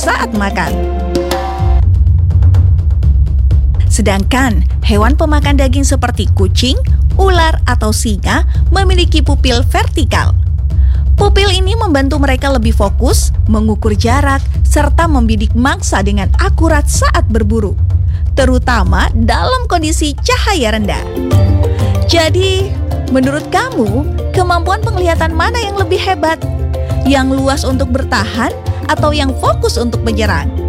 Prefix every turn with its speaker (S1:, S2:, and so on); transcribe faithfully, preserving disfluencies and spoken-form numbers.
S1: saat makan. Sedangkan hewan pemakan daging seperti kucing, ular, atau singa memiliki pupil vertikal. Pupil ini membantu mereka lebih fokus, mengukur jarak, serta membidik mangsa dengan akurat saat berburu, terutama dalam kondisi cahaya rendah. Jadi, menurut kamu, kemampuan penglihatan mana yang lebih hebat? Yang luas untuk bertahan atau yang fokus untuk menyerang?